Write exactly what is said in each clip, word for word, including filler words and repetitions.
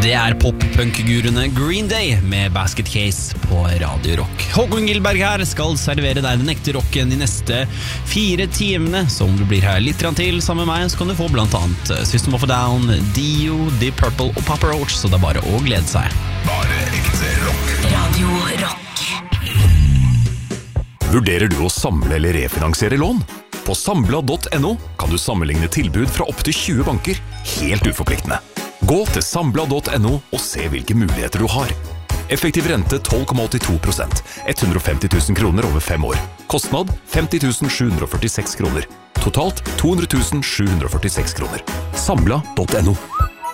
Det er pop-punk-gurene Green Day med Basket Case på Radio Rock. Håkon Gilberg her skal servere deg den ekte rocken de neste fire timene. Så om du blir her litt til sammen med meg, så kan du få blant annet System of a Down, Dio, Deep Purple og Papa Roach, så det er bare å glede seg. Bare ekte rock. Radio Rock. Vurderer du å samle eller refinansiere lån? På sambla punktum no kan du sammenligne tilbud fra opp til tjue banker, helt uforpliktende. Gå til sambla punktum no og se hvilke muligheter du har. Effektiv rente tolv komma åttito prosent, hundre og femti tusen kroner over fem år. Kostnad femti tusen sju hundre og førtiseks kroner. Totalt to hundre tusen sju hundre og førtiseks kroner. sambla punktum no.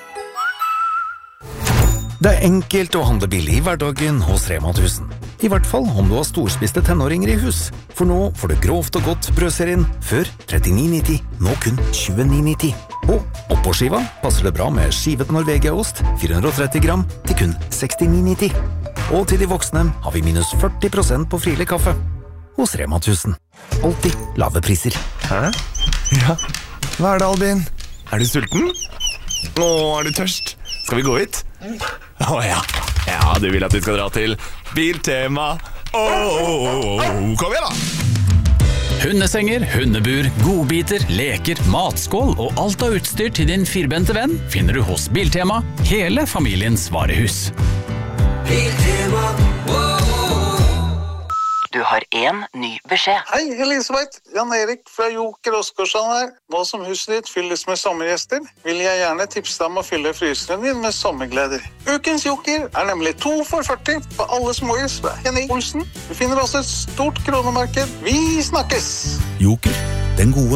Det er enkelt å handle billig i hverdagen hos Rema tusen. I hvert fall om du har storspiste tenåringer i hus. For nå får du grovt og godt brødserien før trettini nitti, nå kun tjueni nitti. Og oppå skiva passer det bra med skivet Norvegia-ost, fire hundre og tretti gram, til kun sekstini nitti. Og til de voksne har vi minus førti prosent på frilig kaffe. Hos Rema tusen. Alltid lave priser. Hæ? Ja. Hva er det, Albin? Er du sulten? Å, er du tørst? Skal vi gå hit? Å ja. Ja, du vil at vi skal dra til Biltema. Åh, oh, oh, oh. Kom igjen da! Hundesenger, hundebur, godbiter, leker, matskål og alt av utstyr til din firbente venn finner du hos Biltema, hele familiens varehus. Biltema, Du har en ny beskjed. Hei, Elisabeth. Jan Erik fra Joker Oskarsson her. Nå som huset ditt fylles med sommergjester, vil jeg gjerne tipse deg om å fylle fryseren din med sommergleder. Ukens Joker er nemlig to for førti på alle småhus fra Henning Olsen. Du finner også et stort kronemarked. Vi snakkes! Joker, den gode